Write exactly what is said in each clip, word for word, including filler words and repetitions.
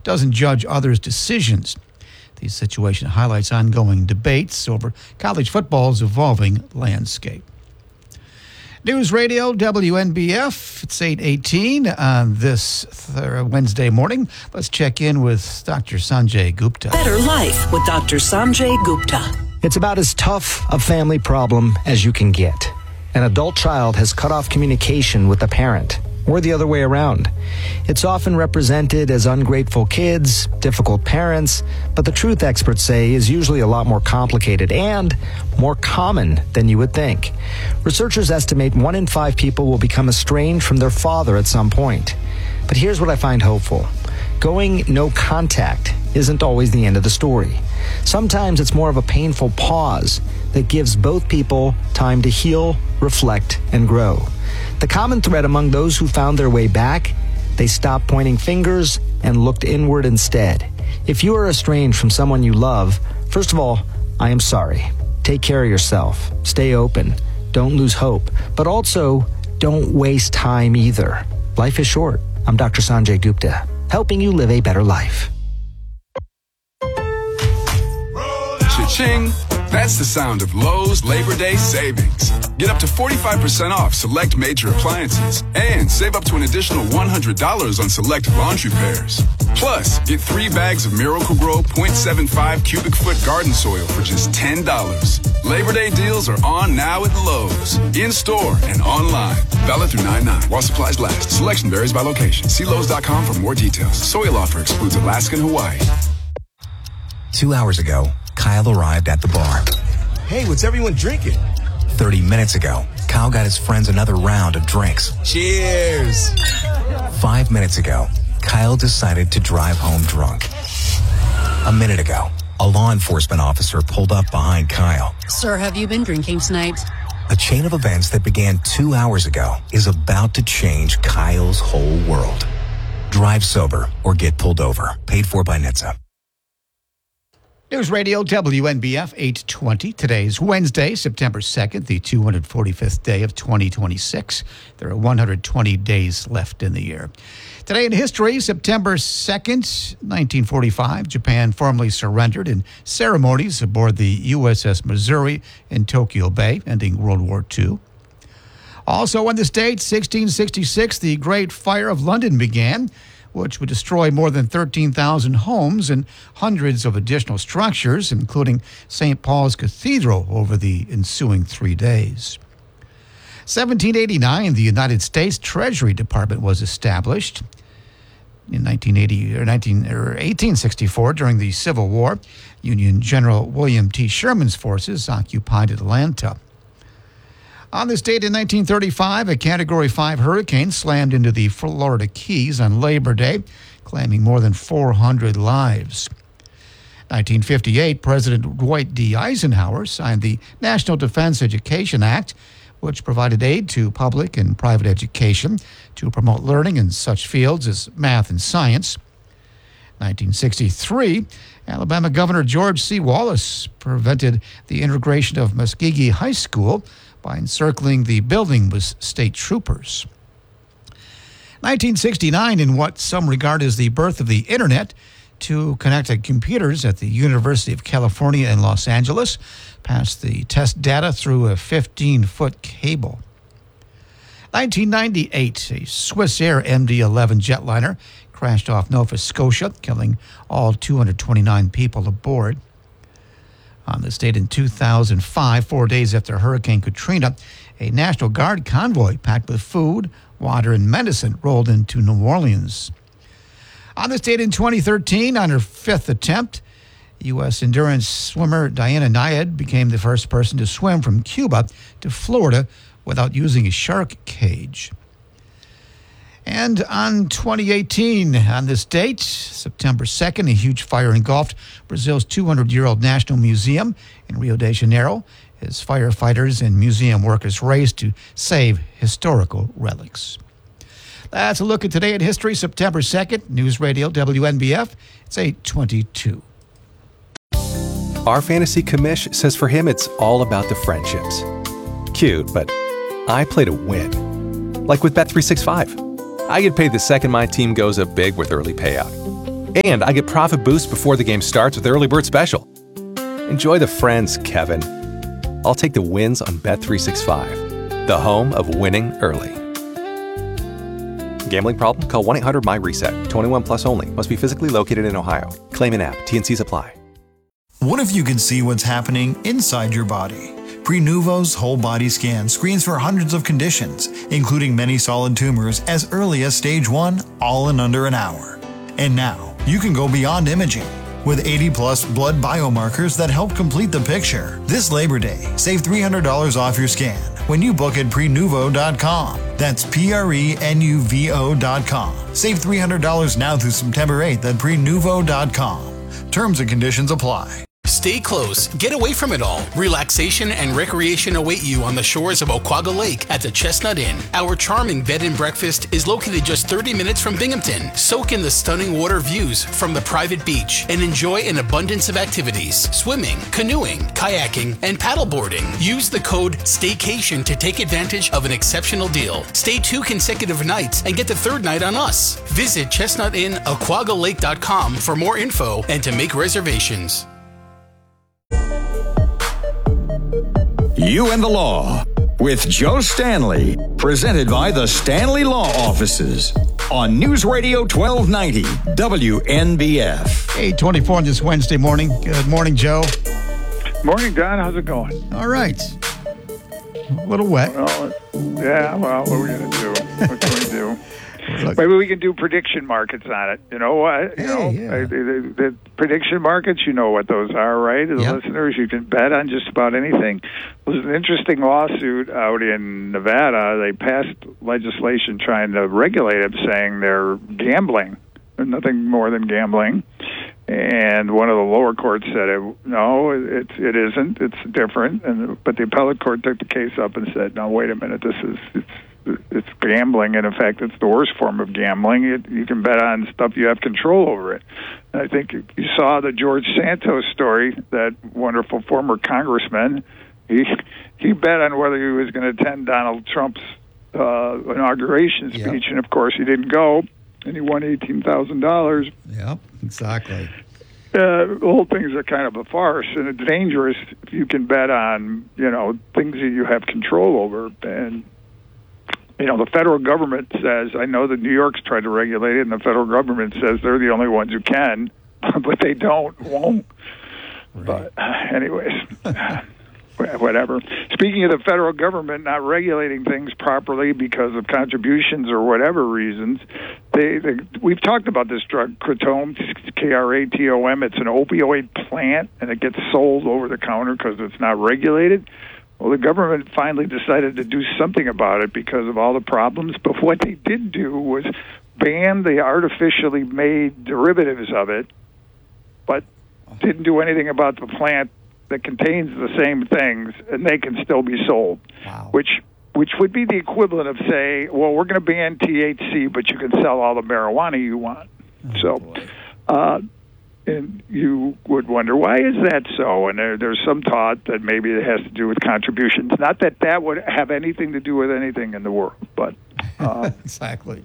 doesn't judge others' decisions. The situation highlights ongoing debates over college football's evolving landscape. News Radio W N B F, it's eight eighteen on this th- Wednesday morning. Let's check in with Doctor Sanjay Gupta. Better Life with Doctor Sanjay Gupta. It's about as tough a family problem as you can get. An adult child has cut off communication with a parent, or the other way around. It's often represented as ungrateful kids, difficult parents, but the truth, experts say, is usually a lot more complicated and more common than you would think. Researchers estimate one in five people will become estranged from their father at some point. But here's what I find hopeful. Going no contact isn't always the end of the story. Sometimes it's more of a painful pause that gives both people time to heal, reflect, and grow. The common thread among those who found their way back, they stopped pointing fingers and looked inward instead. If you are estranged from someone you love, first of all, I am sorry. Take care of yourself. Stay open. Don't lose hope. But also, don't waste time either. Life is short. I'm Doctor Sanjay Gupta, helping you live a better life. Cha-ching! That's the sound of Lowe's Labor Day savings. Get up to forty-five percent off select major appliances and save up to an additional one hundred dollars on select laundry pairs. Plus, get three bags of Miracle-Gro point seven five cubic foot garden soil for just ten dollars. Labor Day deals are on now at Lowe's, in-store and online. Valid through nine nine while supplies last. Selection varies by location. See Lowe's dot com for more details. Soil offer excludes Alaska and Hawaii. Two hours ago, Kyle arrived at the bar. Hey, what's everyone drinking? thirty minutes ago, Kyle got his friends another round of drinks. Cheers! Five minutes ago, Kyle decided to drive home drunk. A minute ago, a law enforcement officer pulled up behind Kyle. Sir, have you been drinking tonight? A chain of events that began two hours ago is about to change Kyle's whole world. Drive sober or get pulled over. Paid for by N H T S A. News Radio W N B F eight twenty. Today's Wednesday, September second, the two hundred forty-fifth day of twenty twenty-six. There are one hundred twenty days left in the year. Today in history, September second, nineteen forty-five, Japan formally surrendered in ceremonies aboard the U S S Missouri in Tokyo Bay, ending World War Two. Also on this date, sixteen sixty-six, the Great Fire of London began, which would destroy more than thirteen thousand homes and hundreds of additional structures, including Saint Paul's Cathedral, over the ensuing three days. seventeen eighty-nine, the United States Treasury Department was established. In nineteen eighty or nineteen or eighteen sixty-four, during the Civil War, Union General William T. Sherman's forces occupied Atlanta. On this date in nineteen thirty-five, a Category five hurricane slammed into the Florida Keys on Labor Day, claiming more than four hundred lives. nineteen fifty-eight, President Dwight D. Eisenhower signed the National Defense Education Act, which provided aid to public and private education to promote learning in such fields as math and science. nineteen sixty-three, Alabama Governor George C. Wallace prevented the integration of Muskogee High School by encircling the building with state troopers. nineteen sixty-nine, in what some regard as the birth of the Internet, two connected computers at the University of California in Los Angeles passed the test data through a fifteen-foot cable. nineteen ninety-eight, a Swissair M D eleven jetliner crashed off Nova Scotia, killing all two hundred twenty-nine people aboard. On this date in two thousand five, four days after Hurricane Katrina, a National Guard convoy packed with food, water, and medicine rolled into New Orleans. On this date in twenty thirteen, on her fifth attempt, U S endurance swimmer Diana Nyad became the first person to swim from Cuba to Florida without using a shark cage. And on twenty eighteen, on this date, September second, a huge fire engulfed Brazil's two hundred year old National Museum in Rio de Janeiro as firefighters and museum workers raced to save historical relics. That's a look at Today in History, September second. News Radio W N B F. It's eight twenty-two. Our fantasy commish says for him it's all about the friendships. Cute, but I play to win. Like with Bet three sixty-five. I get paid the second my team goes up big with early payout. And I get profit boost before the game starts with Early Bird Special. Enjoy the friends, Kevin. I'll take the wins on Bet three sixty-five, the home of winning early. Gambling problem? Call one eight hundred my reset. twenty-one plus only. Must be physically located in Ohio. Claim in app. T N Cs apply. What if you could see what's happening inside your body? Prenuvo's whole body scan screens for hundreds of conditions, including many solid tumors as early as stage one, all in under an hour. And now, you can go beyond imaging. With eighty plus blood biomarkers that help complete the picture. This Labor Day, save three hundred dollars off your scan when you book at prenuvo dot com. That's P R E N U V O dot com. Save three hundred dollars now through September eighth at prenuvo dot com. Terms and conditions apply. Stay close. Get away from it all. Relaxation and recreation await you on the shores of Oquaga Lake at the Chestnut Inn. Our charming bed and breakfast is located just thirty minutes from Binghamton. Soak in the stunning water views from the private beach and enjoy an abundance of activities: swimming, canoeing, kayaking, and paddleboarding. Use the code STAYCATION to take advantage of an exceptional deal. Stay two consecutive nights and get the third night on us. Visit chestnut inn aquaga lake dot com for more info and to make reservations. You and the Law with Joe Stanley, presented by the Stanley Law Offices on News Radio twelve ninety W N B F. eight twenty-four on this Wednesday morning. Good morning, Joe. Morning, Don. How's it going? All right. A little wet. Well, yeah, well, what are we going to do? What can we do? Maybe we can do prediction markets on it. You know what? You hey, know, yeah. the, the, the prediction markets, you know what those are, right? The yep. listeners, you can bet on just about anything. There's an interesting lawsuit out in Nevada. They passed legislation trying to regulate it, saying they're gambling. They're nothing more than gambling. And one of the lower courts said, it, no, it, it isn't. It's different. And But the appellate court took the case up and said, no, wait a minute, this is... It's, It's gambling, and in fact, it's the worst form of gambling. It, you can bet on stuff you have control over it. And I think you saw the George Santos story, that wonderful former congressman. He he bet on whether he was going to attend Donald Trump's uh, inauguration speech, yep. and of course he didn't go, and he won eighteen thousand dollars. Yep, exactly. Uh, the whole things are kind of a farce, and it's dangerous if you can bet on, you know, things that you have control over. And you know, the federal government says, I know that New York's tried to regulate it, and the federal government says they're the only ones who can, but they don't, won't. Right. But uh, anyways, whatever. Speaking of the federal government not regulating things properly because of contributions or whatever reasons, they, they we've talked about this drug, Kratom, K R A T O M. It's an opioid plant, and it gets sold over the counter because it's not regulated. Well, the government finally decided to do something about it because of all the problems. But what they did do was ban the artificially made derivatives of it, but didn't do anything about the plant that contains the same things, and they can still be sold. Wow. Which which would be the equivalent of, say, well, we're going to ban T H C, but you can sell all the marijuana you want. Oh, so, uh, and you would wonder, why is that so? And there, there's some thought that maybe it has to do with contributions. Not that that would have anything to do with anything in the world, but... Uh, exactly.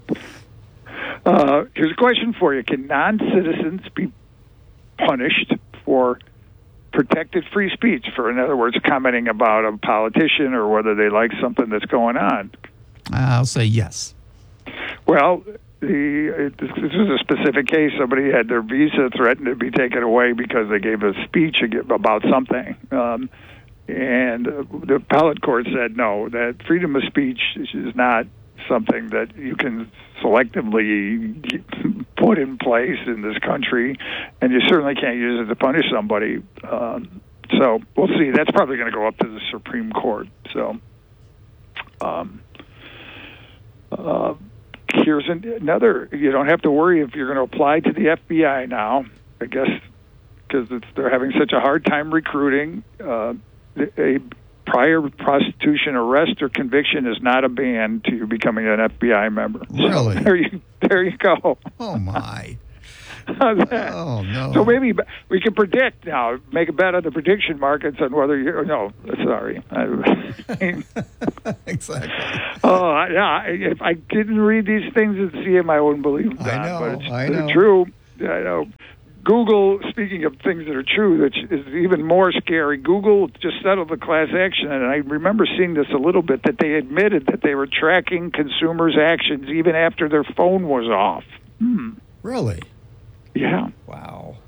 Uh, here's a question for you. Can non-citizens be punished for protected free speech? For, in other words, commenting about a politician or whether they like something that's going on? I'll say yes. Well... The, this is a specific case. Somebody had their visa threatened to be taken away because they gave a speech about something. Um, and the appellate court said, no, that freedom of speech is not something that you can selectively put in place in this country, and you certainly can't use it to punish somebody. Um, so we'll see. That's probably going to go up to the Supreme Court. So, um, uh, here's another. You don't have to worry if you're going to apply to the F B I now, I guess, because they're having such a hard time recruiting. Uh, a prior prostitution arrest or conviction is not a ban to you becoming an F B I member. Really? So there you, there you go. Oh, my. Oh, no. So maybe we can predict now, make a bet on the prediction markets on whether you're, no, sorry. Exactly. Oh, yeah, if I didn't read these things and see them, I wouldn't believe that. I know, but it's, I know. It's true. I know. Google, speaking of things that are true, which is even more scary, Google just settled the class action, and I remember seeing this a little bit, that they admitted that they were tracking consumers' actions even after their phone was off. Hmm. Really? Yeah. Wow.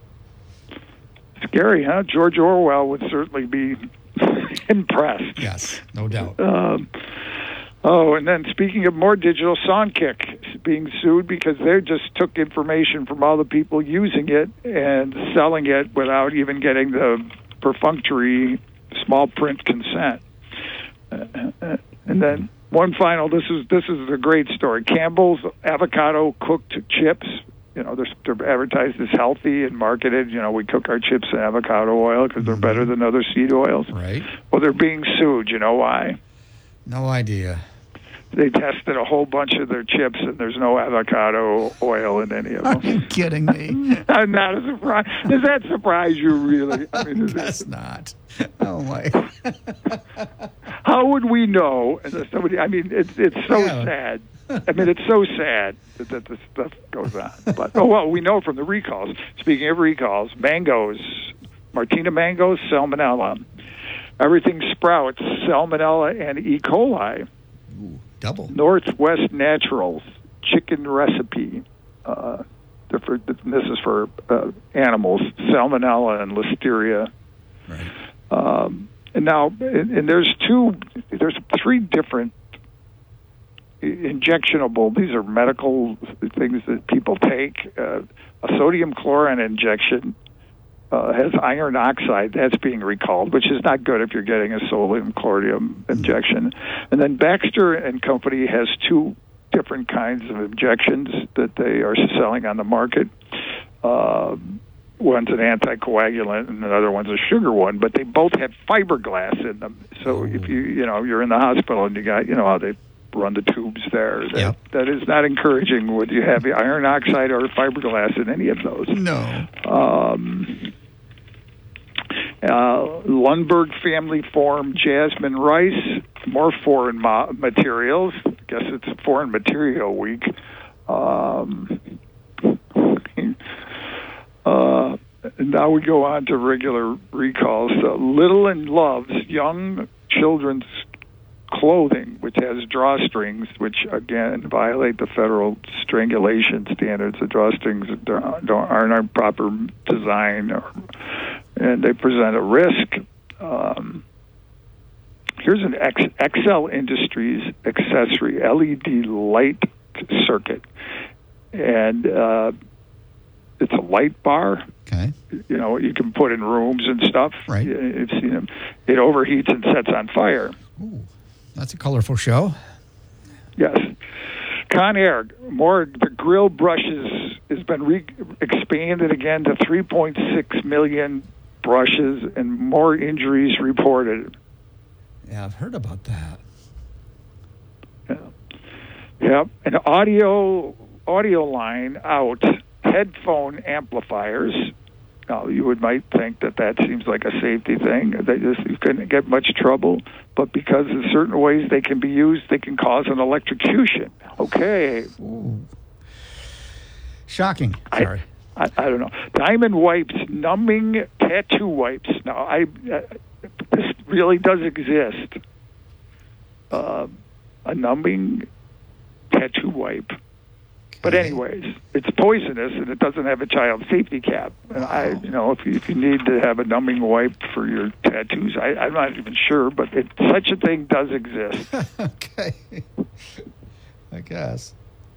Scary, huh? George Orwell would certainly be impressed. Yes, no doubt. Um, oh, and then speaking of more digital, Songkick is being sued because they just took information from all the people using it and selling it without even getting the perfunctory small print consent. Uh, and then one final. This is this is a great story. Campbell's avocado cooked chips. You know, they're, they're advertised as healthy and marketed. You know, we cook our chips in avocado oil because they're better than other seed oils. Right. Well, they're being sued. You know why? No idea. They tested a whole bunch of their chips, and there's no avocado oil in any of them. Are you kidding me? I'm not a surprise. Does that surprise you, really? I mean, That's not. Oh, my. How would we know? Somebody, I mean, it's it's so Yeah. sad. I mean, it's so sad that, that this stuff goes on. But, oh, well, we know from the recalls. Speaking of recalls, mangoes, Martina mangoes, salmonella. Everything sprouts, salmonella and E. coli. Ooh, double. Northwest Naturals, chicken recipe. Uh, for, this is for uh, animals, salmonella and listeria. Right. Um, and now, and, and there's two, there's three different injectionable, these are medical things that people take. Uh, a sodium chloride injection uh, has iron oxide. That's being recalled, which is not good if you're getting a sodium chloride injection. And then Baxter and Company has two different kinds of injections that they are selling on the market. Uh, one's an anticoagulant and another one's a sugar one, but they both have fiberglass in them. So if you, you know, you're in the hospital and you got, you know, how they run the tubes there. That, yep. that is not encouraging. Would you have the iron oxide or fiberglass in any of those? No. Um, uh, Lundberg family form jasmine rice, more foreign ma- materials. I guess it's Foreign Material Week. Um, uh, and now we go on to regular recalls. Uh, Little and Love's young children's clothing, which has drawstrings, which again violate the federal strangulation standards. The drawstrings don't, aren't a proper design, or, and they present a risk. Um, here's an X, Excel Industries accessory L E D light circuit, and uh, it's a light bar. Okay. You know, you can put in rooms and stuff. Right. You've seen them. It overheats and sets on fire. Ooh. That's a colorful show. Yes. Conair, more, the grill brushes has been re- expanded again to three point six million brushes and more injuries reported. Yeah, I've heard about that. Yeah. Yep. An audio audio line out, headphone amplifiers. Now, you would might think that that seems like a safety thing. They just you couldn't get much trouble, but because in certain ways they can be used, they can cause an electrocution. Okay. Ooh. Shocking. Sorry. I, I, I don't know. Diamond Wipes, numbing tattoo wipes. Now, I uh, this really does exist. Uh, a numbing tattoo wipe. But anyways, it's poisonous and it doesn't have a child safety cap. And I, you know, if you, if you need to have a numbing wipe for your tattoos, I, I'm not even sure, but it, such a thing does exist. Okay, I guess.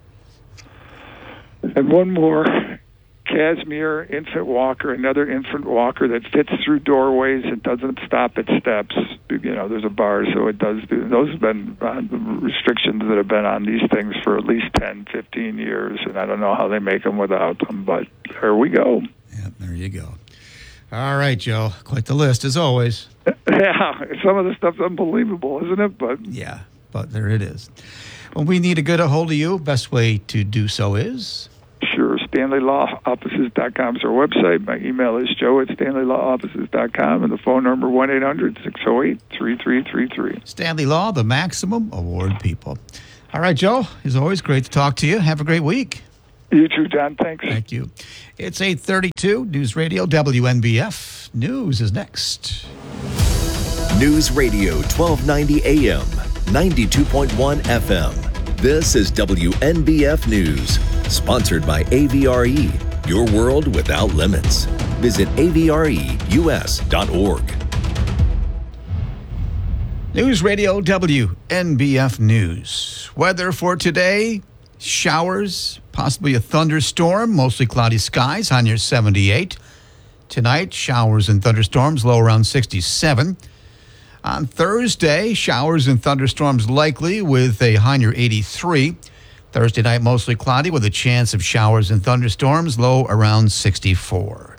And one more, Casimir infant walker, another infant walker that fits through doorways and doesn't stop at steps. You know, there's a bar, so it does do. Those have been uh, restrictions that have been on these things for at least ten, fifteen years, and I don't know how they make them without them, but there we go. Yeah, there you go. All right, Joe. Quite the list, as always. Yeah, some of the stuff's unbelievable, isn't it? But yeah, but there it is. When we need to get a hold of you, best way to do so is? Sure, stanley law offices dot com is our website. My email is joe at stanley law offices dot com, and the phone number one eight hundred six oh eight three three three three. Stanley Law, the maximum award people. All right, Joe, as always, great to talk to you. Have a great week. You too, John. Thanks. Thank you. It's eight thirty-two, News Radio W N B F. News is next. News Radio twelve ninety A M, ninety-two point one F M. This is W N B F News, sponsored by A V R E, your world without limits. Visit A V R E U S dot org. News Radio W N B F News. Weather for today, showers, possibly a thunderstorm, mostly cloudy skies, high near seventy-eight. Tonight, showers and thunderstorms, low around sixty-seven. On Thursday, showers and thunderstorms likely with a high near eighty-three. Thursday night, mostly cloudy with a chance of showers and thunderstorms, low around sixty-four.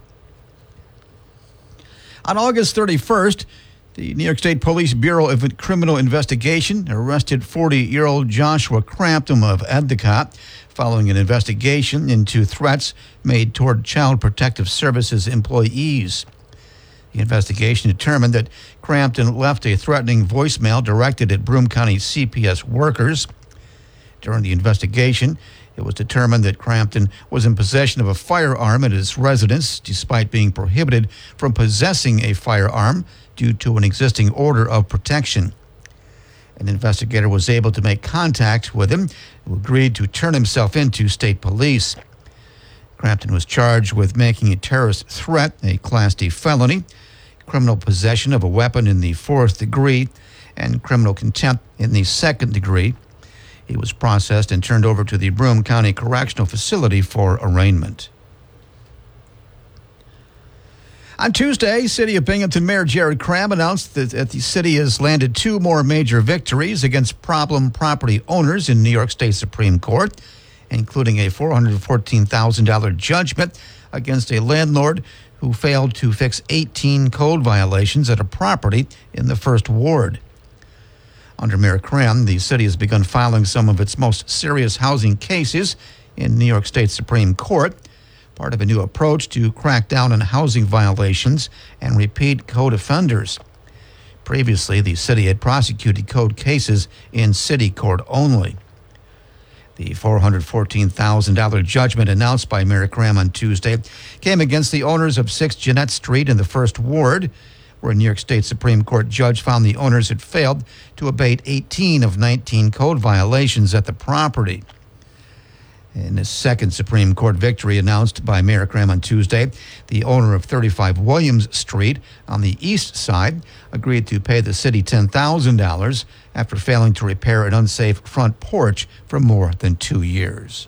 On August thirty-first, the New York State Police Bureau of Criminal Investigation arrested forty-year-old Joshua Crampton of Endicott following an investigation into threats made toward Child Protective Services employees. The investigation determined that Crampton left a threatening voicemail directed at Broome County C P S workers. During the investigation, it was determined that Crampton was in possession of a firearm at his residence, despite being prohibited from possessing a firearm due to an existing order of protection. An investigator was able to make contact with him, who agreed to turn himself into state police. Crampton was charged with making a terrorist threat, a Class D felony, criminal possession of a weapon in the fourth degree, and criminal contempt in the second degree. He was processed and turned over to the Broome County Correctional Facility for arraignment. On Tuesday, City of Binghamton Mayor Jared Crabb announced that the city has landed two more major victories against problem property owners in New York State Supreme Court, including a four hundred fourteen thousand dollars judgment against a landlord who failed to fix eighteen code violations at a property in the First Ward. Under Mayor Crabb, the city has begun filing some of its most serious housing cases in New York State Supreme Court, part of a new approach to crack down on housing violations and repeat code offenders. Previously, the city had prosecuted code cases in city court only. The four hundred fourteen thousand dollars judgment announced by Mayor Crabb on Tuesday came against the owners of six Jeanette Street in the First Ward, where a New York State Supreme Court judge found the owners had failed to abate eighteen of nineteen code violations at the property. In his second Supreme Court victory announced by Mayor Crabb on Tuesday, the owner of thirty-five Williams Street on the east side agreed to pay the city ten thousand dollars after failing to repair an unsafe front porch for more than two years.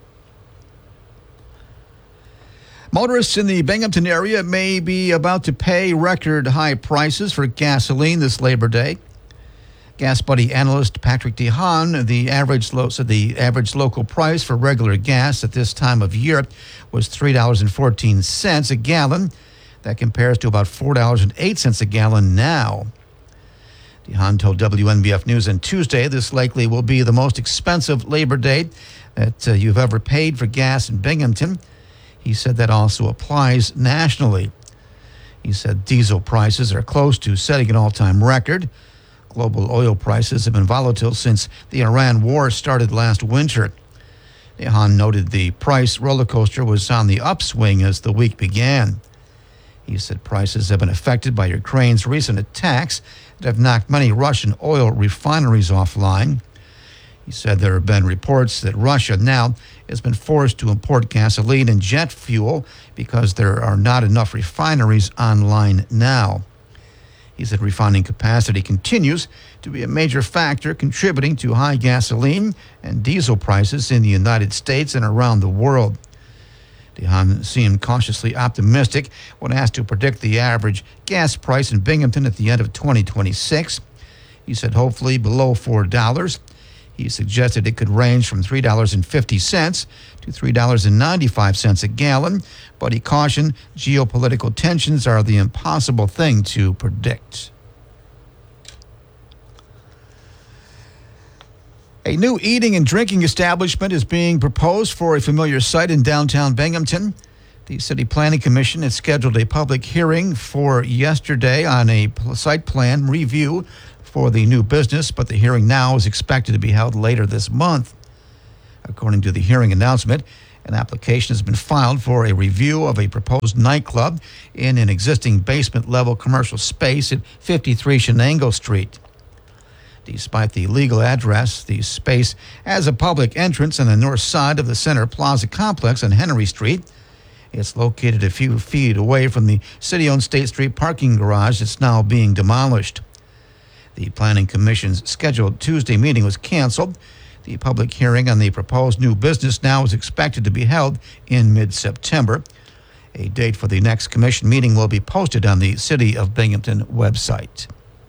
Motorists in the Binghamton area may be about to pay record high prices for gasoline this Labor Day. Gas Buddy analyst Patrick DeHaan, the average lo- so the average local price for regular gas at this time of year was three dollars and fourteen cents a gallon. That compares to about four dollars and eight cents a gallon now. DeHaan told W N B F News on Tuesday this likely will be the most expensive Labor Day that uh, you've ever paid for gas in Binghamton. He said that also applies nationally. He said diesel prices are close to setting an all-time record. Global oil prices have been volatile since the Iran war started last winter. DeHaan noted the price roller coaster was on the upswing as the week began. He said prices have been affected by Ukraine's recent attacks that have knocked many Russian oil refineries offline. He said there have been reports that Russia now has been forced to import gasoline and jet fuel because there are not enough refineries online now. He said refining capacity continues to be a major factor contributing to high gasoline and diesel prices in the United States and around the world. DeHaan seemed cautiously optimistic when asked to predict the average gas price in Binghamton at the end of twenty twenty-six. He said hopefully below four dollars. He suggested it could range from three dollars and fifty cents to three dollars and ninety-five cents a gallon, but he cautioned geopolitical tensions are the impossible thing to predict. A new eating and drinking establishment is being proposed for a familiar site in downtown Binghamton. The City Planning Commission has scheduled a public hearing for yesterday on a site plan review for the new business, but the hearing now is expected to be held later this month. According to the hearing announcement, An application has been filed for a review of a proposed nightclub in an existing basement-level commercial space at fifty-three Shenango Street. Despite the legal address, the space has a public entrance on the north side of the Center Plaza complex on Henry Street. It's located a few feet away from the city-owned State Street parking garage that's now being demolished. The Planning Commission's scheduled Tuesday meeting was canceled. The public hearing on the proposed new business now is expected to be held in mid-September. A date for the next commission meeting will be posted on the City of Binghamton website.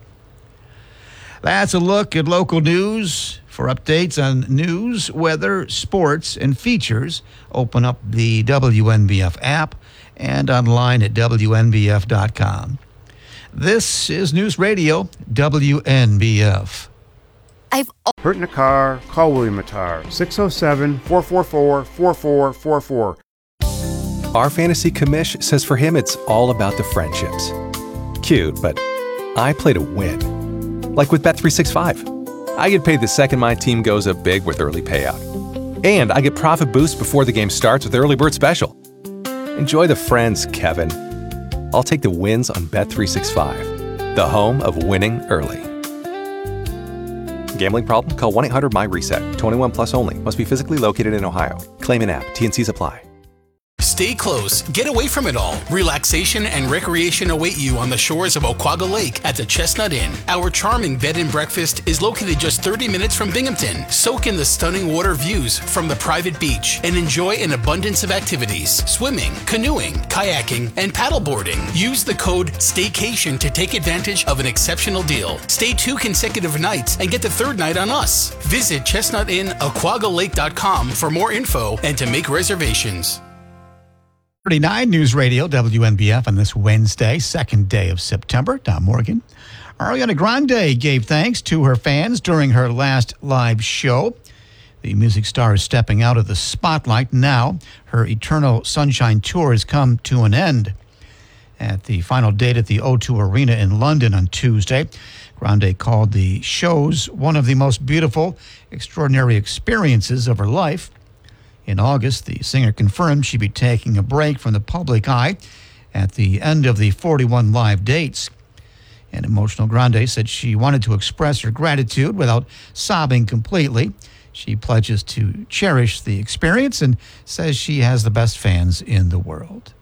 That's a look at local news. For updates on news, weather, sports, and features, open up the W N B F app and online at W N B F dot com. This is News Radio W N B F. I've hurt in a car. Call William Attar. six oh seven, four four four, four four four four. Our fantasy commish says for him it's all about the friendships. Cute, but I play to win. Like with Bet three sixty-five. I get paid the second my team goes up big with early payout. And I get profit boost before the game starts with Early Bird Special. Enjoy the friends, Kevin. I'll take the wins on Bet three sixty-five, the home of winning early. Gambling problem? Call one eight hundred M Y reset. twenty-one plus only. Must be physically located in Ohio. Claim in app. T N Cs apply. Stay close. Get away from it all. Relaxation and recreation await you on the shores of Oquaga Lake at the Chestnut Inn. Our charming bed and breakfast is located just thirty minutes from Binghamton. Soak in the stunning water views from the private beach and enjoy an abundance of activities: swimming, canoeing, kayaking, and paddleboarding. Use the code STAYCATION to take advantage of an exceptional deal. Stay two consecutive nights and get the third night on us. Visit chestnut inn aquaga lake dot com for more info and to make reservations. thirty-nine News Radio W N B F on this Wednesday, second day of September. Tom Morgan. Ariana Grande gave thanks to her fans during her last live show. The music star is stepping out of the spotlight now. Her Eternal Sunshine Tour has come to an end. At the final date at the O two Arena in London on Tuesday, Grande called the shows one of the most beautiful, extraordinary experiences of her life. In August, the singer confirmed she'd be taking a break from the public eye at the end of the forty-one live dates. An emotional Grande said she wanted to express her gratitude without sobbing completely. She pledges to cherish the experience and says she has the best fans in the world.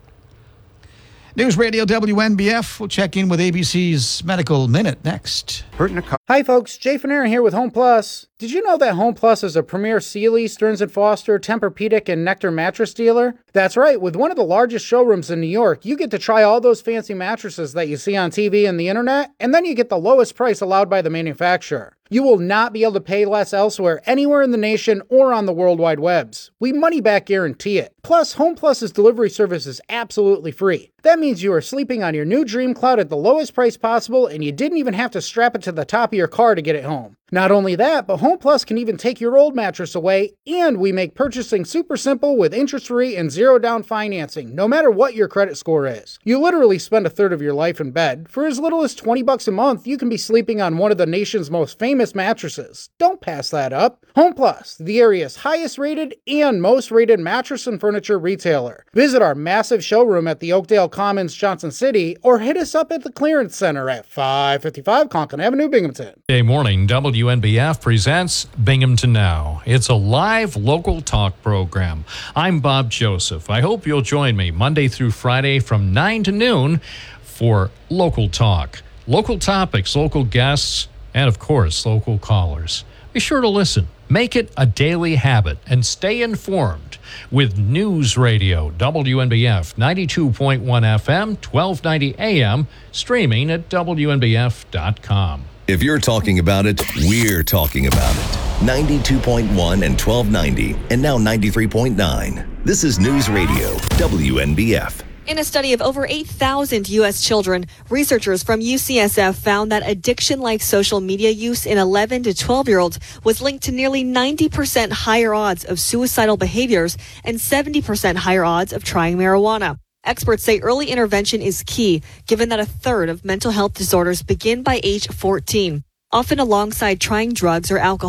News Radio W N B F. We'll check in with A B C's Medical Minute next. Hurt in a car. Hi, folks. Jay Fanera here with Home Plus. Did you know that Home Plus is a premier Sealy, Stearns and Foster, Tempur-Pedic, and Nectar mattress dealer? That's right. With one of the largest showrooms in New York, you get to try all those fancy mattresses that you see on T V and the internet, and then you get the lowest price allowed by the manufacturer. You will not be able to pay less elsewhere, anywhere in the nation or on the World Wide Webs. We money-back guarantee it. Plus, Home Plus's delivery service is absolutely free. That means you are sleeping on your new Dream Cloud at the lowest price possible, and you didn't even have to strap it to the top of your car to get it home. Not only that, but Home Plus can even take your old mattress away, and we make purchasing super simple with interest-free and zero-down financing, no matter what your credit score is. You literally spend a third of your life in bed. For as little as twenty bucks a month, you can be sleeping on one of the nation's most famous mattresses. Don't pass that up. Home Plus, the area's highest-rated and most-rated mattress and furniture retailer. Visit our massive showroom at the Oakdale Commons, Johnson City, or hit us up at the Clearance Center at five fifty-five Conklin Avenue, Binghamton. Good morning. W N B F presents Binghamton Now. It's a live local talk program. I'm Bob Joseph. I hope you'll join me Monday through Friday from nine to noon for Local Talk. Local topics, local guests, and of course, local callers. Be sure to listen. Make it a daily habit and stay informed with News Radio, W N B F ninety-two point one F M, twelve ninety A M, streaming at W N B F dot com. If you're talking about it, we're talking about it. ninety-two point one and twelve ninety, and now ninety-three point nine. This is News Radio, W N B F. In a study of over eight thousand U S children, researchers from U C S F found that addiction-like social media use in eleven to twelve-year-olds was linked to nearly ninety percent higher odds of suicidal behaviors and seventy percent higher odds of trying marijuana. Experts say early intervention is key, given that a third of mental health disorders begin by age fourteen, often alongside trying drugs or alcohol.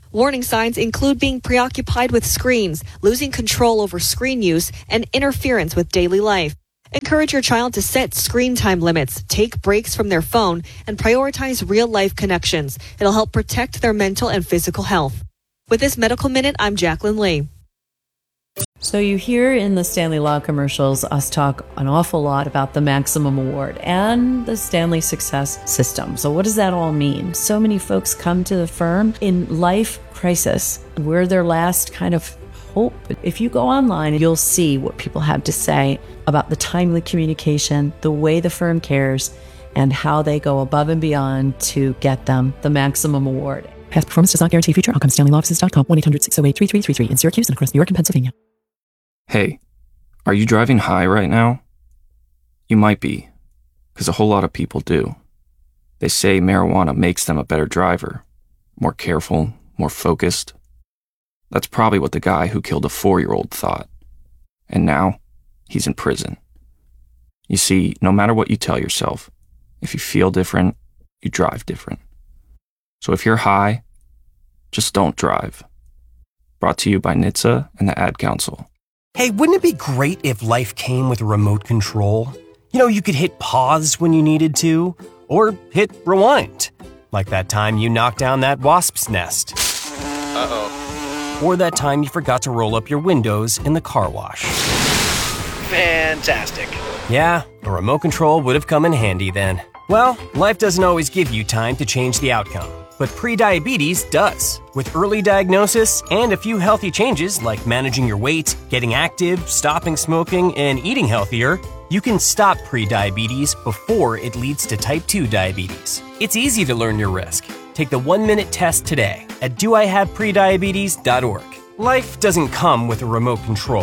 Warning signs include being preoccupied with screens, losing control over screen use, and interference with daily life. Encourage your child to set screen time limits, take breaks from their phone, and prioritize real-life connections. It'll help protect their mental and physical health. With this Medical Minute, I'm Jacqueline Lee. So you hear in the Stanley Law commercials us talk an awful lot about the Maximum Award and the Stanley Success System. So what does that all mean? So many folks come to the firm in life crisis. We're their last kind of hope. If you go online, you'll see what people have to say about the timely communication, the way the firm cares, and how they go above and beyond to get them the Maximum Award. Past performance does not guarantee future outcomes. Stanley Law Offices dot com, one eight hundred six oh eight three three three three in Syracuse and across New York and Pennsylvania. Hey, are you driving high right now? You might be, because a whole lot of people do. They say marijuana makes them a better driver, more careful, more focused. That's probably what the guy who killed a four-year-old thought. And now, he's in prison. You see, no matter what you tell yourself, if you feel different, you drive different. So if you're high, just don't drive. Brought to you by N H T S A and the Ad Council. Hey, wouldn't it be great if life came with a remote control? You know, you could hit pause when you needed to, or hit rewind. Like that time you knocked down that wasp's nest. Uh-oh. Or that time you forgot to roll up your windows in the car wash. Fantastic. Yeah, a remote control would have come in handy then. Well, life doesn't always give you time to change the outcome, but prediabetes does. With early diagnosis and a few healthy changes like managing your weight, getting active, stopping smoking, and eating healthier, you can stop prediabetes before it leads to type two diabetes. It's easy to learn your risk. Take the one-minute test today at do I have prediabetes dot org. Life doesn't come with a remote control.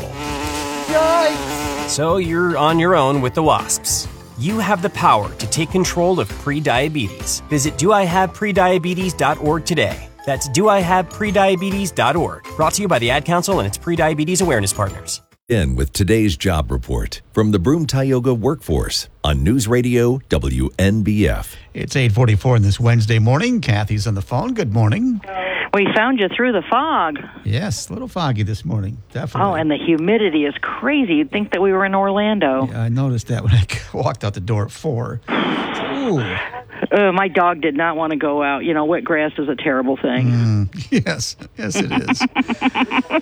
Yikes! So you're on your own with the wasps. You have the power to take control of prediabetes. Visit do I have prediabetes dot org today. That's do I have prediabetes dot org. Brought to you by the Ad Council and its prediabetes awareness partners. In with today's job report from the Broome Tioga Workforce on News Radio W N B F. It's eight forty-four on this Wednesday morning. Kathy's on the phone. Good morning. We found you through the fog. Yes, a little foggy this morning, definitely. Oh, and the humidity is crazy. You'd think that we were in Orlando. Yeah, I noticed that when I walked out the door at four. Ooh. Uh, my dog did not want to go out. You know, wet grass is a terrible thing. Mm, yes, yes it is.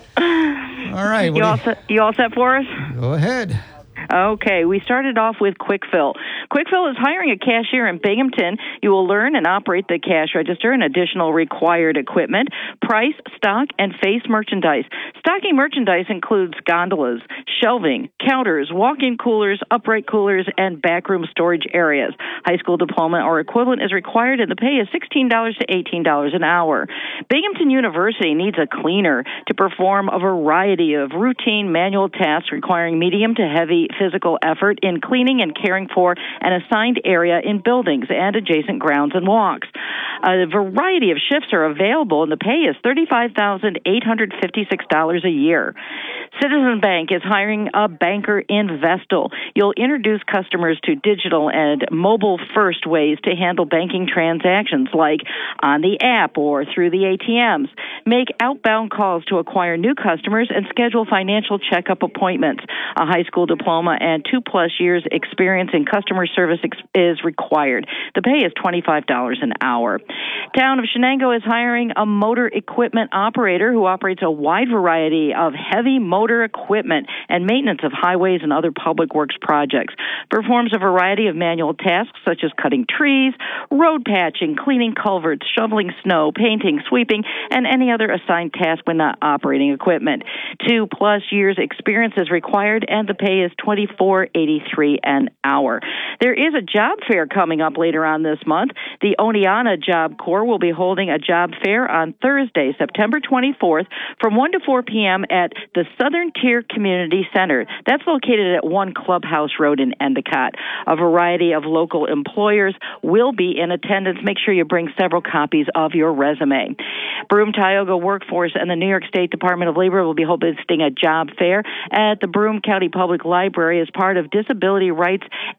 All right. You all, set, you all set for us? Go ahead. Okay, we started off with QuickFill. QuickFill is hiring a cashier in Binghamton. You will learn and operate the cash register and additional required equipment, price, stock, and face merchandise. Stocking merchandise includes gondolas, shelving, counters, walk-in coolers, upright coolers, and backroom storage areas. High school diploma or equivalent is required, and the pay is sixteen dollars to eighteen dollars an hour. Binghamton University needs a cleaner to perform a variety of routine manual tasks requiring medium to heavy physical effort in cleaning and caring for an assigned area in buildings and adjacent grounds and walks. A variety of shifts are available, and the pay is thirty-five thousand eight hundred fifty-six dollars a year. Citizen Bank is hiring a banker in Vestal. You'll introduce customers to digital and mobile-first ways to handle banking transactions, like on the app or through the A T Ms. Make outbound calls to acquire new customers and schedule financial checkup appointments. A high school diploma and two-plus years experience in customer service ex- is required. The pay is twenty-five dollars an hour. Town of Shenango is hiring a motor equipment operator who operates a wide variety of heavy motor equipment and maintenance of highways and other public works projects. Performs a variety of manual tasks such as cutting trees, road patching, cleaning culverts, shoveling snow, painting, sweeping, and any other assigned task when not operating equipment. Two-plus years experience is required, and the pay is twenty-four dollars and eighty-three cents an hour. There is a job fair coming up later on this month. The Oneonta Job Corps will be holding a job fair on Thursday, September twenty-fourth, from one to four p.m. at the Southern Tier Community Center. That's located at one Clubhouse Road in Endicott. A variety of local employers will be in attendance. Make sure you bring several copies of your resume. Broome Tioga Workforce and the New York State Department of Labor will be hosting a job fair at the Broome County Public Library as part of Disability Rights and Employment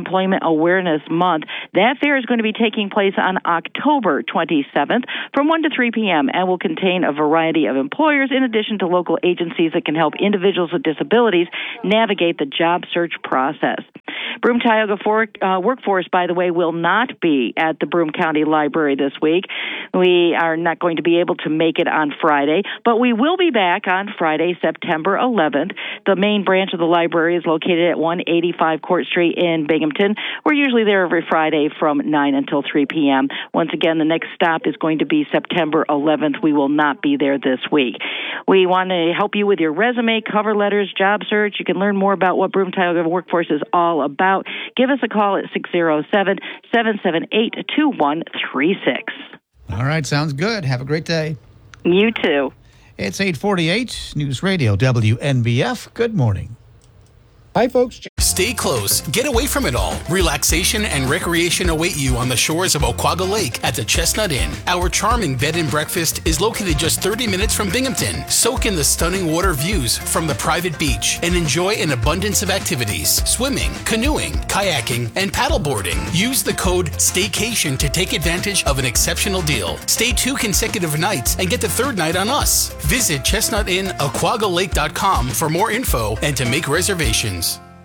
Employment Awareness Month. That fair is going to be taking place on October twenty-seventh from one to three p.m. and will contain a variety of employers in addition to local agencies that can help individuals with disabilities navigate the job search process. Broome Tioga for, uh, Workforce, by the way, will not be at the Broome County Library this week. We are not going to be able to make it on Friday, but we will be back on Friday, September eleventh. The main branch of the library is located at one eighty-five Court Street in Binghamton. We're usually there every Friday from nine until three p.m. Once again, the next stop is going to be September eleventh. We will not be there this week. We want to help you with your resume, cover letters, job search. You can learn more about what Broome Tioga Workforce is all about. Give us a call at six oh seven, seven seven eight, two one three six. All right, sounds good. Have a great day. You too. It's eight forty-eight, News Radio W N B F. Good morning. Hi, folks. Stay close. Get away from it all. Relaxation and recreation await you on the shores of Oquaga Lake at the Chestnut Inn. Our charming bed and breakfast is located just thirty minutes from Binghamton. Soak in the stunning water views from the private beach and enjoy an abundance of activities: swimming, canoeing, kayaking, and paddleboarding. Use the code STAYCATION to take advantage of an exceptional deal. Stay two consecutive nights and get the third night on us. Visit chestnut inn aquaga lake dot com for more info and to make reservations.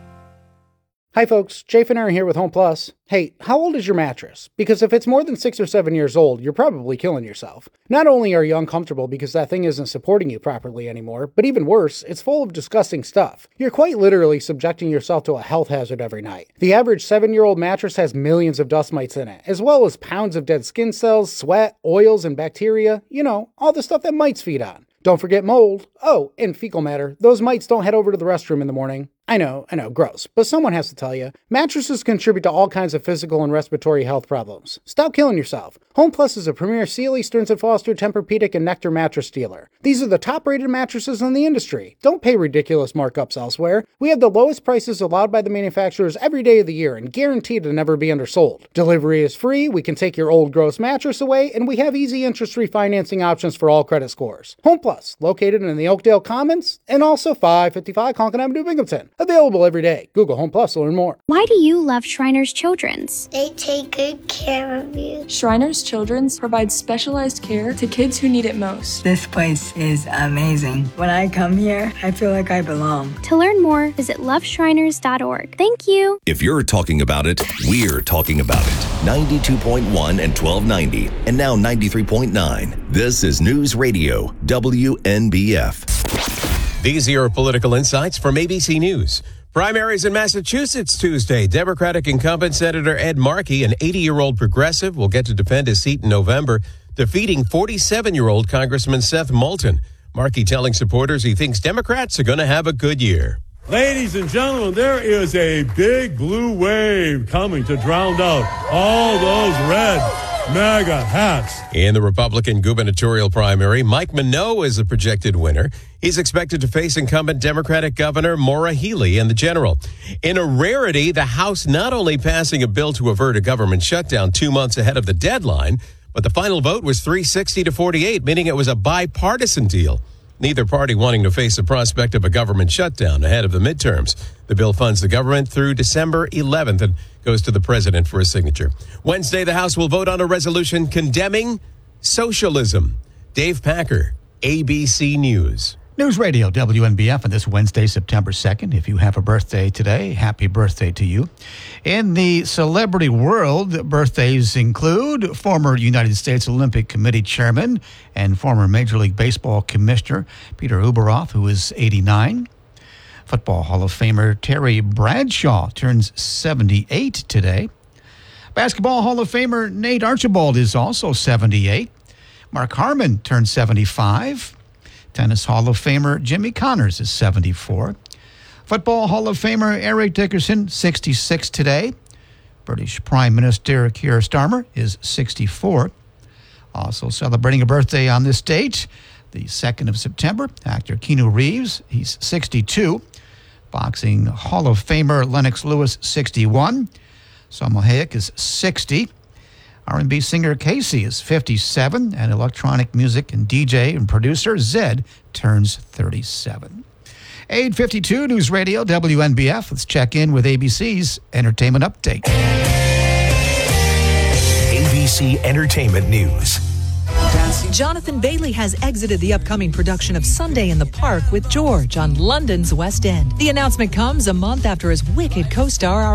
Hi folks, Jay Finner here with Home Plus. Hey, how old is your mattress? Because if it's more than six or seven years old, you're probably killing yourself. Not only are you uncomfortable because that thing isn't supporting you properly anymore, but even worse, it's full of disgusting stuff. You're quite literally subjecting yourself to a health hazard every night. The average seven-year-old mattress has millions of dust mites in it, as well as pounds of dead skin cells, sweat, oils, and bacteria. You know, all the stuff that mites feed on. Don't forget mold. Oh, and fecal matter. Those mites don't head over to the restroom in the morning. I know, I know, gross, but someone has to tell you. Mattresses contribute to all kinds of physical and respiratory health problems. Stop killing yourself. Home Plus is a premier Sealy, Stearns and Foster, Tempur-Pedic, and Nectar mattress dealer. These are the top-rated mattresses in the industry. Don't pay ridiculous markups elsewhere. We have the lowest prices allowed by the manufacturers every day of the year and guaranteed to never be undersold. Delivery is free, we can take your old gross mattress away, and we have easy interest-free financing options for all credit scores. Home Plus, located in the Oakdale Commons, and also five fifty-five Conklin Avenue, Binghamton. Available every day. Google Home Plus to learn more. Why do you love Shriners Children's? They take good care of you. Shriners Children's provides specialized care to kids who need it most. This place is amazing. When I come here, I feel like I belong. To learn more, visit love shriners dot org. Thank you. If you're talking about it, we're talking about it. ninety-two point one and twelve ninety, and now ninety-three point nine. This is News Radio W N B F. These are your political insights from A B C News. Primaries in Massachusetts Tuesday. Democratic incumbent Senator Ed Markey, an eighty-year-old progressive, will get to defend his seat in November, defeating forty-seven-year-old Congressman Seth Moulton. Markey telling supporters he thinks Democrats are going to have a good year. Ladies and gentlemen, there is a big blue wave coming to drown out all those red MAGA hats. In the Republican gubernatorial primary, Mike Minow is the projected winner. He's expected to face incumbent Democratic Governor Maura Healey in the general. In a rarity, the House not only passing a bill to avert a government shutdown two months ahead of the deadline, but the final vote was three sixty to forty-eight, meaning it was a bipartisan deal. Neither party wanting to face the prospect of a government shutdown ahead of the midterms. The bill funds the government through December eleventh and goes to the president for a signature. Wednesday, the House will vote on a resolution condemning socialism. Dave Packer, A B C News. News Radio W N B F on this Wednesday, September second. If you have a birthday today, happy birthday to you. In the celebrity world, birthdays include former United States Olympic Committee chairman and former Major League Baseball commissioner Peter Ueberroth, who is eighty-nine. Football Hall of Famer Terry Bradshaw turns seventy-eight today. Basketball Hall of Famer Nate Archibald is also seventy-eight. Mark Harmon turns seventy-five. Tennis Hall of Famer Jimmy Connors is seventy-four. Football Hall of Famer Eric Dickerson, sixty-six today. British Prime Minister Keir Starmer is sixty-four. Also celebrating a birthday on this date, the second of September, actor Keanu Reeves, he's sixty-two. Boxing Hall of Famer Lennox Lewis, sixty-one. Salma Hayek is sixty. R and B singer Casey is fifty-seven, and electronic music and D J and producer Zed turns thirty-seven. eight fifty-two News Radio W N B F. Let's check in with A B C's Entertainment Update. A B C Entertainment News. Jonathan Bailey has exited the upcoming production of Sunday in the Park with George on London's West End. The announcement comes a month after his Wicked co-star